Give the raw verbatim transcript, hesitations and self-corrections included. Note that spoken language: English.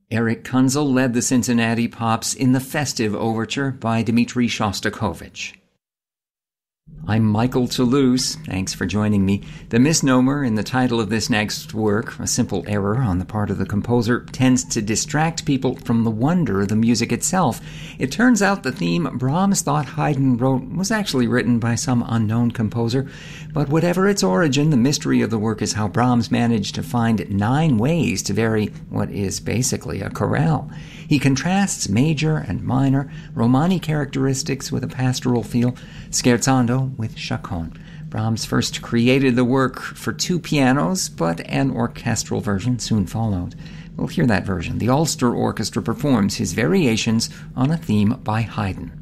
Erich Kunzel led the Cincinnati Pops in the festive overture by Dmitri Shostakovich. I'm Michael Toulouse. Thanks for joining me. The misnomer in the title of this next work, a simple error on the part of the composer, tends to distract people from the wonder of the music itself. It turns out the theme Brahms thought Haydn wrote was actually written by some unknown composer. But whatever its origin, the mystery of the work is how Brahms managed to find nine ways to vary what is basically a chorale. He contrasts major and minor, Romani characteristics with a pastoral feel, scherzando with chaconne. Brahms first created the work for two pianos, but an orchestral version soon followed. We'll hear that version. The Ulster Orchestra performs his variations on a theme by Haydn.